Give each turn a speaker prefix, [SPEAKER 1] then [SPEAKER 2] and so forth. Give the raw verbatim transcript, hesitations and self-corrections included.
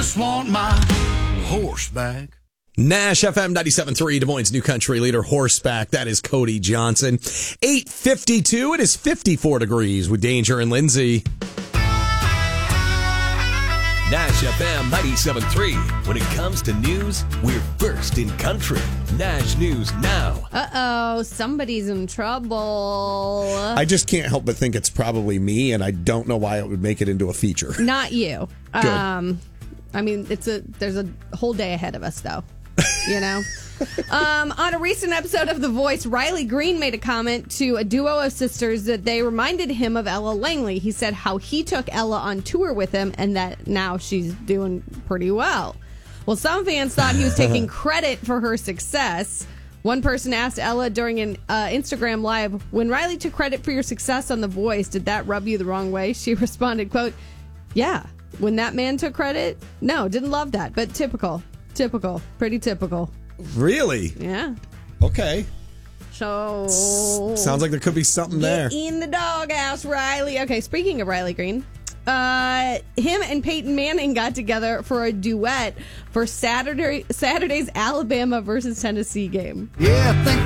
[SPEAKER 1] just want my horse back.
[SPEAKER 2] Nash F M ninety-seven point three, Des Moines' new country leader, Horseback. That is Cody Johnson. eight fifty-two. It is fifty-four degrees with Danger and Lindsay.
[SPEAKER 3] Nash F M ninety-seven point three. When it comes to news, we're first in country. Nash News Now.
[SPEAKER 4] Uh-oh, somebody's in trouble.
[SPEAKER 2] I just can't help but think it's probably me, and I don't know why it would make it into a feature.
[SPEAKER 4] Not you.
[SPEAKER 2] Good.
[SPEAKER 4] Um, I mean, it's a there's a whole day ahead of us, though. You know? um, on a recent episode of The Voice, Riley Green made a comment to a duo of sisters that they reminded him of Ella Langley. He said how he took Ella on tour with him and that now she's doing pretty well. Well, some fans thought he was taking credit for her success. One person asked Ella during an uh, Instagram Live, when Riley took credit for your success on The Voice, did that rub you the wrong way? She responded, quote, yeah, when that man took credit, no, didn't love that, but typical. Typical. Pretty typical.
[SPEAKER 2] Really?
[SPEAKER 4] Yeah.
[SPEAKER 2] Okay.
[SPEAKER 4] So.
[SPEAKER 2] Sounds like there could be something there.
[SPEAKER 4] Get in the doghouse, Riley. Okay, speaking of Riley Green, uh, him and Peyton Manning got together for a duet for Saturday Saturday's Alabama versus Tennessee game.
[SPEAKER 1] Yeah, I think